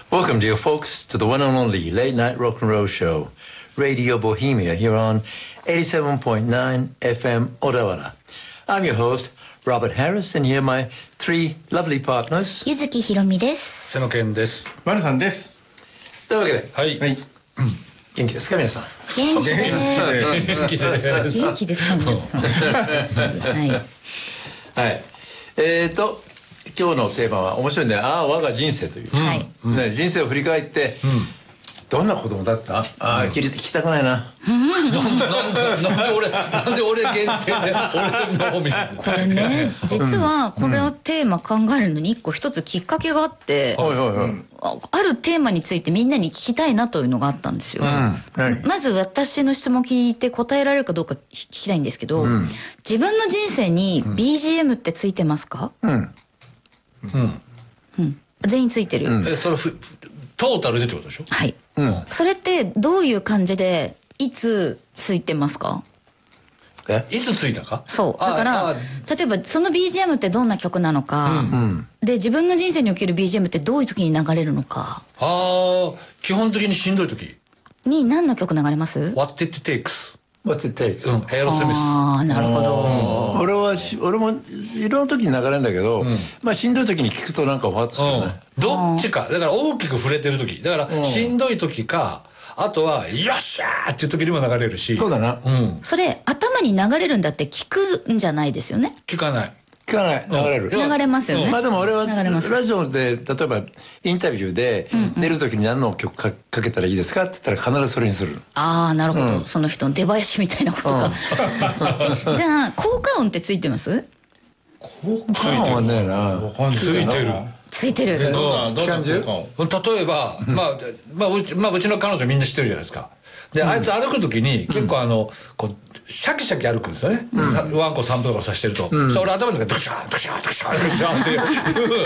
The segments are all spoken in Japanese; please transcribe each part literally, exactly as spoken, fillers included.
Welcome, dear folks, to the one and only late night rock and roll show, Radio Bohemia, here on eighty-seven point nine F M Odawara. I'm your host, Robert Harris, and here are my three lovely partners. 柚木ひろみです。 瀬野健です。 丸さんです。 というわけで、 はい。 はい。 元気ですか皆さん。 元気です。 元気です。 元気ですか皆さん。はい。 はい。えーと、今日のテーマは面白いんだよ。ああ、我が人生という。 はい。 ね、人生を振り返って、どんな子供だった？ああ、聞きたくないな。 なんでなんでなんで俺なんで俺限定で俺のみたいな。 これね、実はこれをテーマ考えるのに一個一つきっかけがあって、 はいはいはい。 ああるテーマについてみんなに聞きたいなというのがあったんですよ。 何？ まず私の質問を聞いて答えられるかどうか聞きたいんですけど、自分の人生に ビージーエム ってついてますか？ うん。 うんうん。全員ついてる。 え、それふトータルでってことでしょ？ はい。 うん。 それってどういう感じでいつついてますか？ え？ いつついたか？ そうだからああ例えばその ビージーエム ってどんな曲なのか、 うん。 で自分の人生における ビージーエム ってどういう時に流れるのかあー基本的にしんどい時。 に何の曲流れます？ What it takes。 What's it takes？ うん。エアロスミス。 ああなるほど。 俺はし俺もいろんな時に流れるんだけど、まあしんどい時に聞くとなんかふわっとするね。 どっちかだから大きく触れてる時だからしんどい時かあとはよっしゃーっていう時にも流れるし。 そうだな。 うんそれ頭に流れるんだって聞くんじゃないですよね。 聞かない。 聞かない、流れる。 流れますよね。 まあでも俺は流れますラジオで例えばインタビューで出る時に何の曲かかけたらいいですかって言ったら必ずそれにする。 ああなるほど、その人の出囃子みたいなことか。えじゃあ効果音ってついてます？ 効果音はねえな。 わかんない。 ついてる。 ついてる。 え、どんなどんな期間中効果音？ 例えば、まあ、まあ、うち、まあ、うちの彼女みんな知ってるじゃないですか。で、あいつ歩く時に、結構あの、こう、シャキシャキ歩くんですよね。さワンコ散歩とかさしてると。そしたら俺頭の中でドクシャー、ドクシャー、ドクシャー、ドクシャーっていう、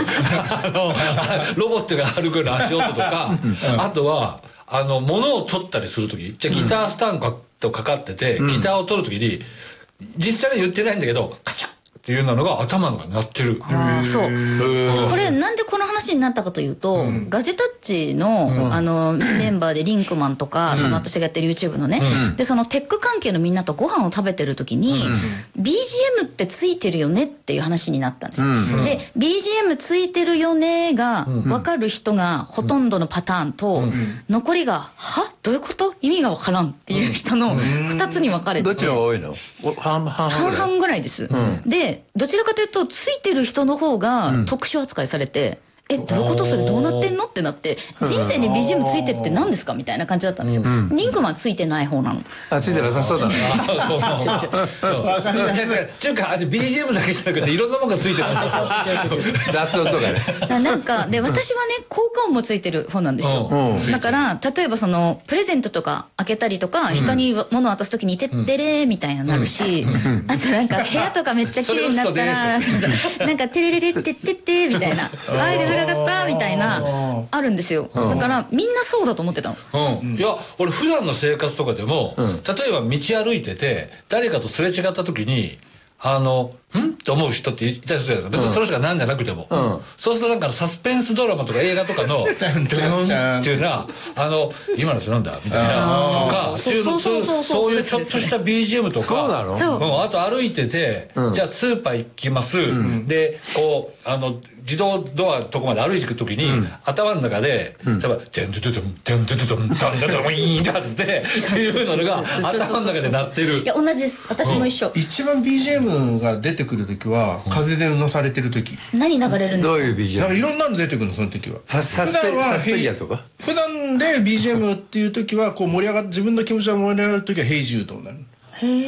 あの、ロボットが歩くような足音とか、あとは、あの、物を取ったりする時、じゃあギタースタンドかかってて、ギターを取る時に、実際に言ってないんだけど、カチャッっていうのが頭の中になってる。 ああそうこれなんでこの話になったかというと、ガジェタッチのあのメンバーでリンクマンとか、その私がやってる YouTube のね、でそのテック関係のみんなとご飯を食べてる時に ビージーエム ってついてるよねっていう話になったんですよ。で ビージーエム ついてるよねが分かる人がほとんどのパターンと、残りがはどういうこと意味が分からんっていう人のふたつに分かれて、 どっちが多いの？半々 半々ぐらいです。でどちらかというとついてる人の方が特殊扱いされて、えどういうことそれどうなってんのってなって、人生に ビージーエム ついてるって何ですかみたいな感じだったんですよ。リンクマンついてない方なの。 あ、ついてなさそうだね。 そうそうそうそう。っていうか、あれ ビージーエム だけじゃなくていろんなものがついてるんですよ。 雑音とかね。 ななんかで私はね効果音もついてる方なんですよ。だから例えばそのプレゼントとか開けたりとか、人に物を渡す時に「てってれ」みたいになるし、あとなんか部屋とかめっちゃ綺麗になったらそうそうなんか「てれれれってってって」みたいな「あいで裏がった」みたいなあるんですよ。だからみんなそうだと思ってたの。 うん、いや俺普段の生活とかでも、例えば道歩いてて誰かとすれ違った時にあのんって思う人っていたりするじゃないですか。別にその人が何じゃなくても、そうするとなんかサスペンスドラマとか映画とかの「っていうのはあの今の人なんだ」みたいなとか、そういうちょっとした ビージーエム とか、 そうなの？ そううん、あと歩いてて、じゃあスーパー行きます、でこうあの自動ドアのとこまで歩いていくときに、頭の中で例えば「テントゥトゥトンテントゥトゥトンタンタンタンウィーン」ってやつでっていうのが頭の中で鳴ってる。 いや同じです。私も一緒。 一番 ビージーエム が出てくる時は風で乗されてる時。 何流れるんですか？ どういう ビージーエム？ なんかいろんなの出てくるのその時は。 ササスペサスペリアとか。 普段で ビージーエム っていう時はこう盛り上が自分の気持ちが盛り上がる時は「ヘイジュード」になる。 へ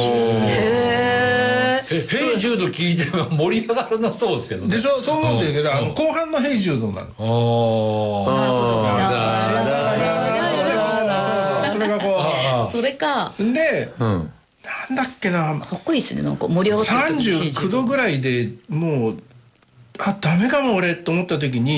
え。 えヘイジュード聞いても盛り上がらなそうですけどね。 でしょそう思うんだけど、あの後半の「ヘイジュード」になる。 あなるほど。 それがこそれか。 うで、 うん。 なんだっけな、 かっこいいですね。なんか盛り上がってる時さんじゅうきゅうどぐらいでもうあダメかも俺と思った時に